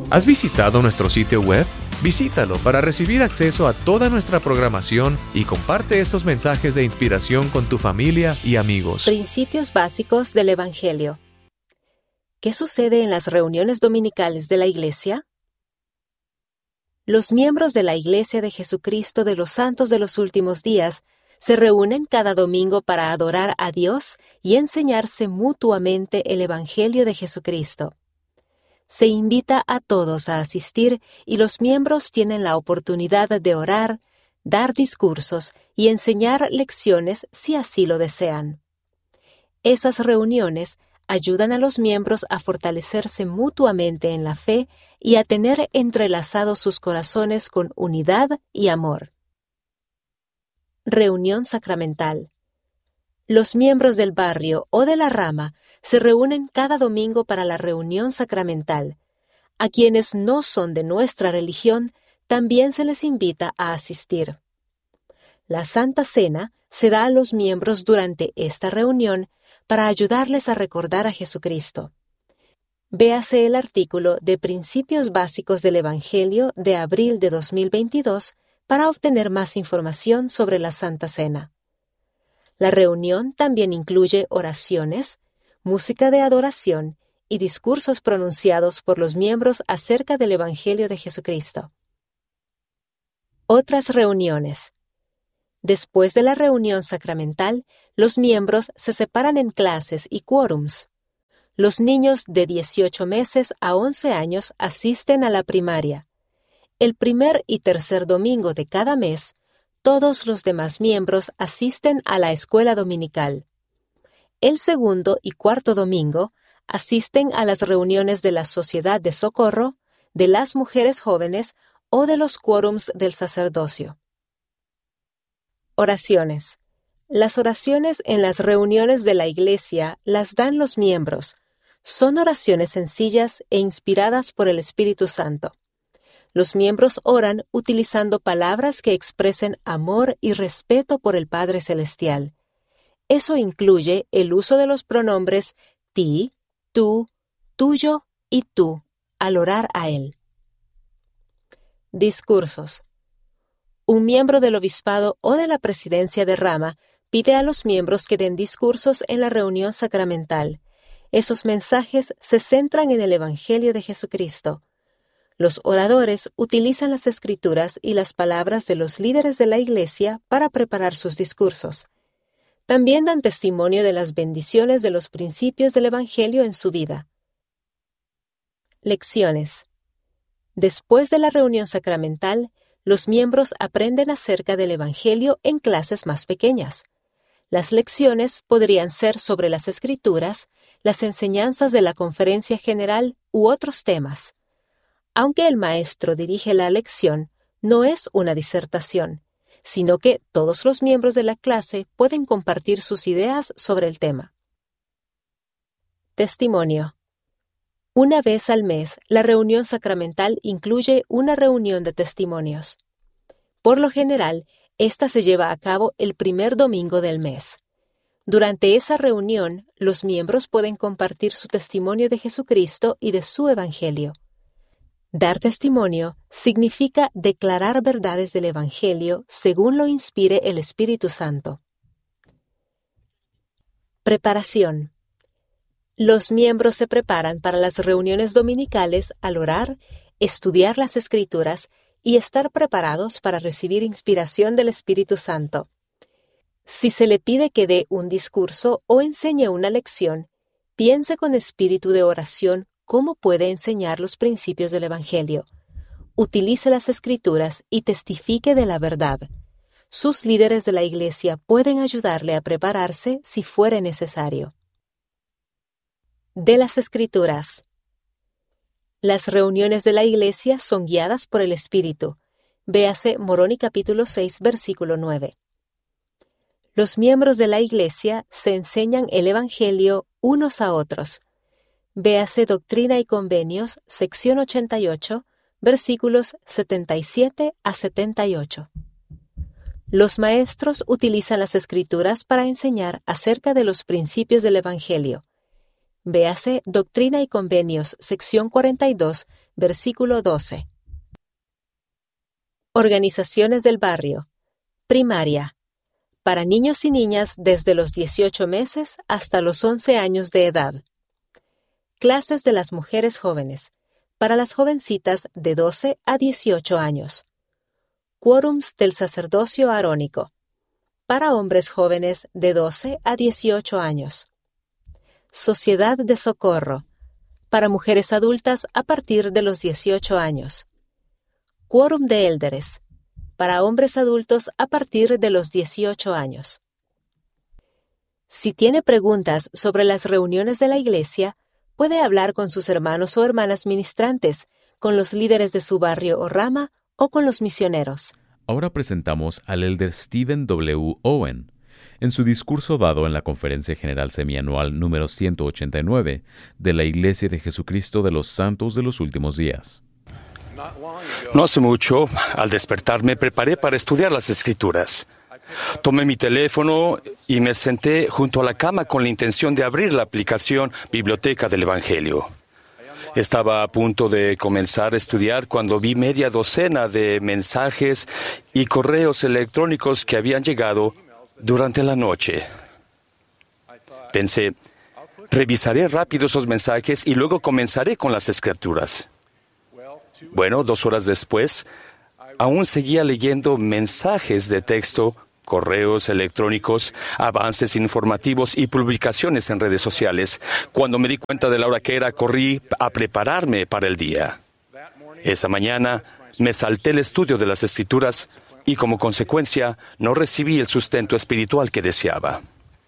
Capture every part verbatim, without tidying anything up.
¿Has visitado nuestro sitio web? Visítalo para recibir acceso a toda nuestra programación y comparte esos mensajes de inspiración con tu familia y amigos. Principios básicos del Evangelio. ¿Qué sucede en las reuniones dominicales de la Iglesia? Los miembros de la Iglesia de Jesucristo de los Santos de los Últimos Días se reúnen cada domingo para adorar a Dios y enseñarse mutuamente el Evangelio de Jesucristo. Se invita a todos a asistir y los miembros tienen la oportunidad de orar, dar discursos y enseñar lecciones si así lo desean. Esas reuniones ayudan a los miembros a fortalecerse mutuamente en la fe y a tener entrelazados sus corazones con unidad y amor. Reunión sacramental. Los miembros del barrio o de la rama se reúnen cada domingo para la reunión sacramental. A quienes no son de nuestra religión, también se les invita a asistir. La Santa Cena se da a los miembros durante esta reunión para ayudarles a recordar a Jesucristo. Véase el artículo de Principios Básicos del Evangelio de abril de dos mil veintidós para obtener más información sobre la Santa Cena. La reunión también incluye oraciones, música de adoración y discursos pronunciados por los miembros acerca del Evangelio de Jesucristo. Otras reuniones. Después de la reunión sacramental, los miembros se separan en clases y quórums. Los niños de dieciocho meses a once años asisten a la primaria. El primer y tercer domingo de cada mes, todos los demás miembros asisten a la escuela dominical. El segundo y cuarto domingo asisten a las reuniones de la Sociedad de Socorro, de las mujeres jóvenes o de los quórums del sacerdocio. Oraciones. Las oraciones en las reuniones de la Iglesia las dan los miembros. Son oraciones sencillas e inspiradas por el Espíritu Santo. Los miembros oran utilizando palabras que expresen amor y respeto por el Padre Celestial. Eso incluye el uso de los pronombres ti, tú, tuyo y tú al orar a Él. Discursos. Un miembro del obispado o de la presidencia de rama pide a los miembros que den discursos en la reunión sacramental. Esos mensajes se centran en el Evangelio de Jesucristo. Los oradores utilizan las escrituras y las palabras de los líderes de la Iglesia para preparar sus discursos. También dan testimonio de las bendiciones de los principios del Evangelio en su vida. Lecciones. Después de la reunión sacramental, los miembros aprenden acerca del Evangelio en clases más pequeñas. Las lecciones podrían ser sobre las Escrituras, las enseñanzas de la Conferencia General u otros temas. Aunque el maestro dirige la lección, no es una disertación, sino que todos los miembros de la clase pueden compartir sus ideas sobre el tema. Testimonio. Una vez al mes, la reunión sacramental incluye una reunión de testimonios. Por lo general, esta se lleva a cabo el primer domingo del mes. Durante esa reunión, los miembros pueden compartir su testimonio de Jesucristo y de su Evangelio. Dar testimonio significa declarar verdades del Evangelio según lo inspire el Espíritu Santo. Preparación. Los miembros se preparan para las reuniones dominicales al orar, estudiar las Escrituras y estar preparados para recibir inspiración del Espíritu Santo. Si se le pide que dé un discurso o enseñe una lección, piense con espíritu de oración cómo puede enseñar los principios del Evangelio. Utilice las Escrituras y testifique de la verdad. Sus líderes de la Iglesia pueden ayudarle a prepararse si fuere necesario. De las Escrituras. Las reuniones de la Iglesia son guiadas por el Espíritu. Véase Moroni capítulo seis, versículo nueve. Los miembros de la Iglesia se enseñan el Evangelio unos a otros. Véase Doctrina y Convenios, sección ochenta y ocho, versículos setenta y siete a setenta y ocho. Los maestros utilizan las Escrituras para enseñar acerca de los principios del Evangelio. Véase Doctrina y Convenios, sección cuarenta y dos, versículo doce. Organizaciones del barrio. Primaria. Para niños y niñas desde los dieciocho meses hasta los once años de edad. Clases de las mujeres jóvenes. Para las jovencitas de doce a dieciocho años. Quórums del sacerdocio arónico. Para hombres jóvenes de doce a dieciocho años. Sociedad de socorro. Para mujeres adultas a partir de los dieciocho años. Quórum de élderes. Para hombres adultos a partir de los dieciocho años. Si tiene preguntas sobre las reuniones de la iglesia, puede hablar con sus hermanos o hermanas ministrantes, con los líderes de su barrio o rama o con los misioneros. Ahora presentamos al elder Stephen W. Owen, en su discurso dado en la Conferencia General Semianual número ciento ochenta y nueve de la Iglesia de Jesucristo de los Santos de los Últimos Días. No hace mucho, al despertar, me preparé para estudiar las Escrituras. Tomé mi teléfono y me senté junto a la cama con la intención de abrir la aplicación Biblioteca del Evangelio. Estaba a punto de comenzar a estudiar cuando vi media docena de mensajes y correos electrónicos que habían llegado durante la noche. Pensé, revisaré rápido esos mensajes y luego comenzaré con las Escrituras. Bueno, dos horas después, aún seguía leyendo mensajes de texto, correos electrónicos, avances informativos y publicaciones en redes sociales. Cuando me di cuenta de la hora que era, corrí a prepararme para el día. Esa mañana me salté el estudio de las Escrituras y, como consecuencia, no recibí el sustento espiritual que deseaba.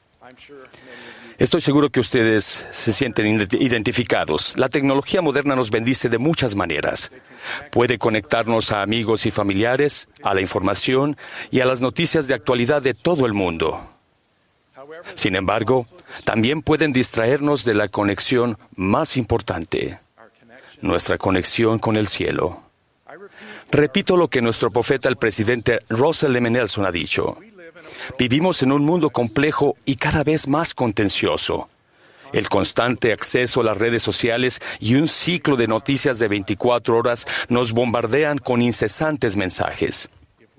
Estoy seguro que ustedes se sienten identificados. La tecnología moderna nos bendice de muchas maneras. Puede conectarnos a amigos y familiares, a la información y a las noticias de actualidad de todo el mundo. Sin embargo, también pueden distraernos de la conexión más importante, nuestra conexión con el cielo. Repito lo que nuestro profeta, el presidente Russell M. Nelson, ha dicho. Vivimos en un mundo complejo y cada vez más contencioso. El constante acceso a las redes sociales y un ciclo de noticias de veinticuatro horas nos bombardean con incesantes mensajes.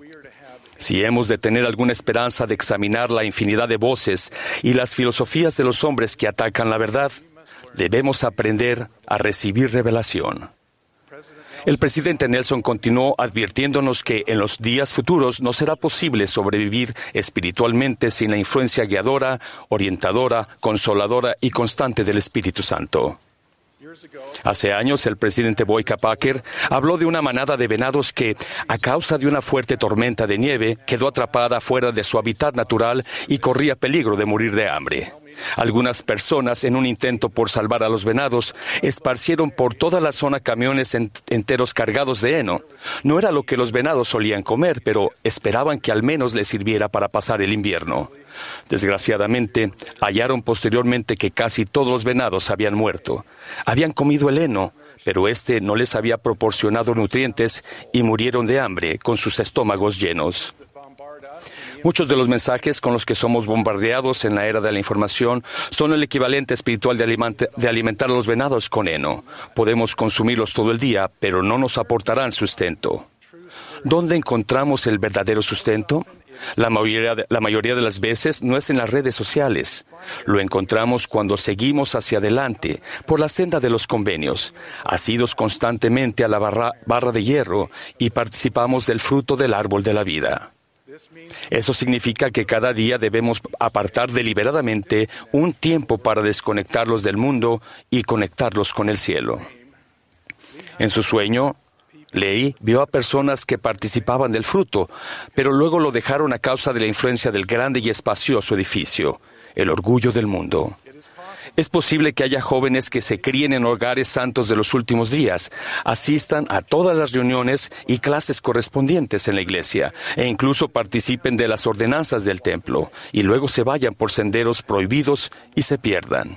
Si hemos de tener alguna esperanza de examinar la infinidad de voces y las filosofías de los hombres que atacan la verdad, debemos aprender a recibir revelación. El presidente Nelson continuó advirtiéndonos que en los días futuros no será posible sobrevivir espiritualmente sin la influencia guiadora, orientadora, consoladora y constante del Espíritu Santo. Hace años, el presidente Boyka Packer habló de una manada de venados que, a causa de una fuerte tormenta de nieve, quedó atrapada fuera de su hábitat natural y corría peligro de morir de hambre. Algunas personas, en un intento por salvar a los venados, esparcieron por toda la zona camiones enteros cargados de heno. No era lo que los venados solían comer, pero esperaban que al menos les sirviera para pasar el invierno. Desgraciadamente, hallaron posteriormente que casi todos los venados habían muerto. Habían comido el heno, pero este no les había proporcionado nutrientes y murieron de hambre con sus estómagos llenos. Muchos de los mensajes con los que somos bombardeados en la era de la información son el equivalente espiritual de, aliment- de alimentar a los venados con heno. Podemos consumirlos todo el día, pero no nos aportarán sustento. ¿Dónde encontramos el verdadero sustento? La mayoría, de, la mayoría de las veces no es en las redes sociales. Lo encontramos cuando seguimos hacia adelante por la senda de los convenios, asidos constantemente a la barra, barra de hierro y participamos del fruto del árbol de la vida. Eso significa que cada día debemos apartar deliberadamente un tiempo para desconectarlos del mundo y conectarlos con el cielo. En su sueño, Leí vio a personas que participaban del fruto, pero luego lo dejaron a causa de la influencia del grande y espacioso edificio, el orgullo del mundo. Es posible que haya jóvenes que se críen en hogares santos de los últimos días, asistan a todas las reuniones y clases correspondientes en la iglesia, e incluso participen de las ordenanzas del templo, y luego se vayan por senderos prohibidos y se pierdan.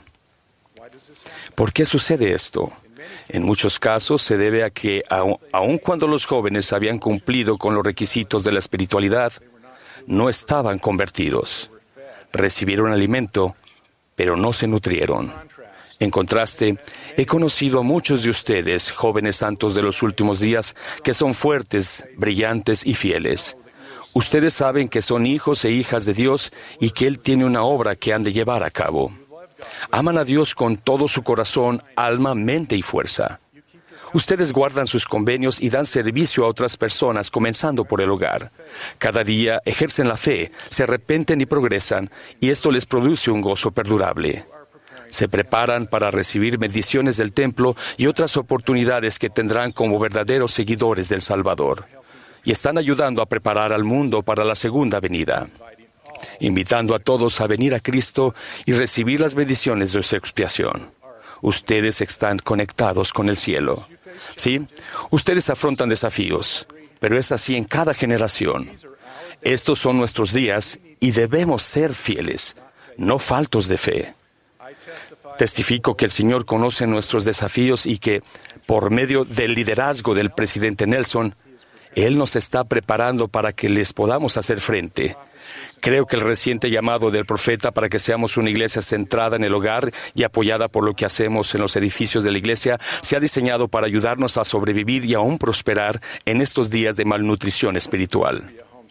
¿Por qué sucede esto? En muchos casos se debe a que, aun cuando los jóvenes habían cumplido con los requisitos de la espiritualidad, no estaban convertidos. Recibieron alimento, pero no se nutrieron. En contraste, he conocido a muchos de ustedes, jóvenes santos de los últimos días, que son fuertes, brillantes y fieles. Ustedes saben que son hijos e hijas de Dios y que Él tiene una obra que han de llevar a cabo. Aman a Dios con todo su corazón, alma, mente y fuerza. Ustedes guardan sus convenios y dan servicio a otras personas, comenzando por el hogar. Cada día ejercen la fe, se arrepienten y progresan, y esto les produce un gozo perdurable. Se preparan para recibir bendiciones del templo y otras oportunidades que tendrán como verdaderos seguidores del Salvador. Y están ayudando a preparar al mundo para la segunda venida, invitando a todos a venir a Cristo y recibir las bendiciones de su expiación. Ustedes están conectados con el cielo. Sí, ustedes afrontan desafíos, pero es así en cada generación. Estos son nuestros días y debemos ser fieles, no faltos de fe. Testifico que el Señor conoce nuestros desafíos y que, por medio del liderazgo del presidente Nelson, Él nos está preparando para que les podamos hacer frente. Creo que el reciente llamado del profeta para que seamos una iglesia centrada en el hogar y apoyada por lo que hacemos en los edificios de la iglesia se ha diseñado para ayudarnos a sobrevivir y aún prosperar en estos días de malnutrición espiritual.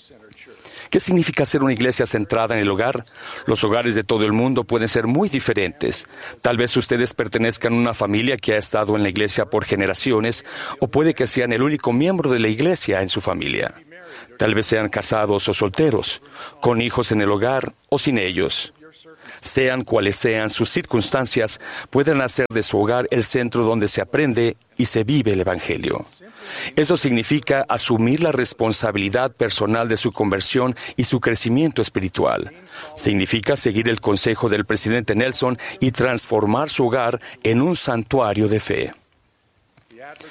¿Qué significa ser una iglesia centrada en el hogar? Los hogares de todo el mundo pueden ser muy diferentes. Tal vez ustedes pertenezcan a una familia que ha estado en la iglesia por generaciones, o puede que sean el único miembro de la iglesia en su familia. Tal vez sean casados o solteros, con hijos en el hogar o sin ellos. Sean cuales sean sus circunstancias, pueden hacer de su hogar el centro donde se aprende y se vive el Evangelio. Eso significa asumir la responsabilidad personal de su conversión y su crecimiento espiritual. Significa seguir el consejo del presidente Nelson y transformar su hogar en un santuario de fe.